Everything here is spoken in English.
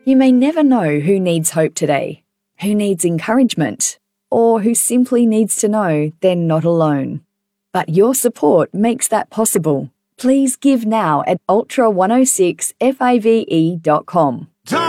You may never know who needs hope today, who needs encouragement, or who simply needs to know they're not alone. But your support makes that possible. Please give now at ultra106fave.com.